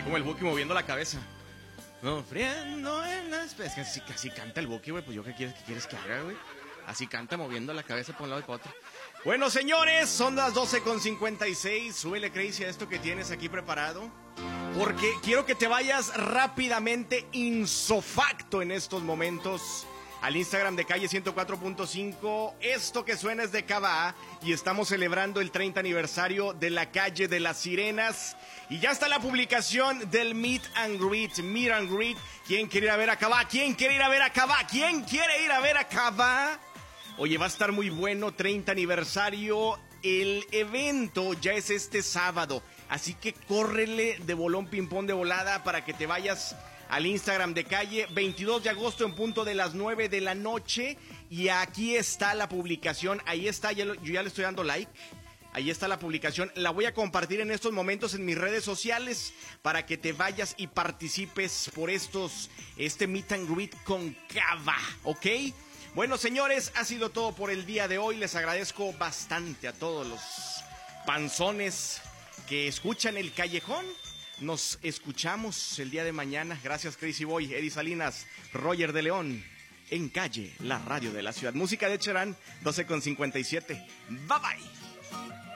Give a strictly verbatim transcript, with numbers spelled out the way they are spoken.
Como el Buki moviendo la cabeza. No, friendo en las... Es que así, así canta el Buki, güey. Pues yo, ¿qué quieres, qué quieres que haga, güey? Así canta moviendo la cabeza por un lado y por otro. Bueno, señores, son las doce con cincuenta y seis. Súbele, Crazy, a esto que tienes aquí preparado. Porque quiero que te vayas rápidamente insofacto en estos momentos al Instagram de Calle ciento cuatro punto cinco. Esto que suena es de Cabá y estamos celebrando el treinta aniversario de la Calle de las Sirenas. Y ya está la publicación del Meet and Greet, Meet and Greet. ¿Quién quiere ir a ver a Cabá? ¿Quién quiere ir a ver a Cabá? ¿Quién quiere ir a ver a Cabá? Oye, va a estar muy bueno, treinta aniversario. El evento ya es este sábado, así que córrele de bolón ping-pong de volada para que te vayas al Instagram de Calle, veintidós de agosto en punto de las nueve de la noche. Y aquí está la publicación, ahí está, ya lo, yo ya le estoy dando like. Ahí está la publicación, la voy a compartir en estos momentos en mis redes sociales para que te vayas y participes por estos, este meet and greet con Cabá, ¿ok? Bueno, señores, ha sido todo por el día de hoy. Les agradezco bastante a todos los panzones que escuchan el Callejón. Nos escuchamos el día de mañana. Gracias, Crazy Boy, Eddie Salinas, Roger de León, en Calle, la radio de la ciudad. Música de Cherán, doce con cincuenta y siete. Bye bye.